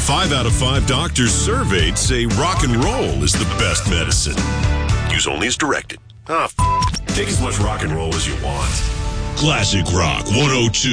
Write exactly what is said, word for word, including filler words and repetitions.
Five out of five doctors surveyed say rock and roll is the best medicine. Use only as directed. Ah, f- take as much rock and roll as you want. Classic Rock one oh two.